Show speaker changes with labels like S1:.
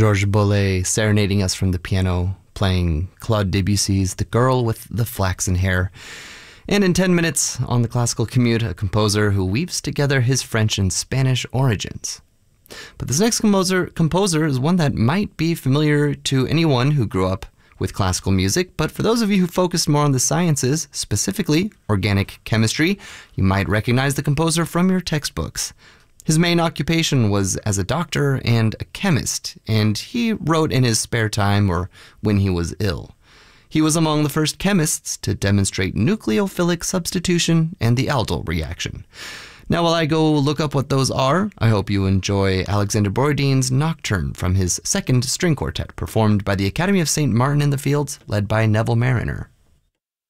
S1: Georges Boulez serenading us from the piano, playing Claude Debussy's The Girl with the Flaxen Hair. And in 10 minutes on the Classical Commute, a composer who weaves together his French and Spanish origins. But this next composer is one that might be familiar to anyone who grew up with classical music, but for those of you who focused more on the sciences, specifically organic chemistry, you might recognize the composer from your textbooks. His main occupation was as a doctor and a chemist, and he wrote in his spare time or when he was ill. He was among the first chemists to demonstrate nucleophilic substitution and the aldol reaction. Now, while I go look up what those are, I hope you enjoy Alexander Borodin's Nocturne from his second string quartet, performed by the Academy of St. Martin in the Fields, led by Neville Mariner.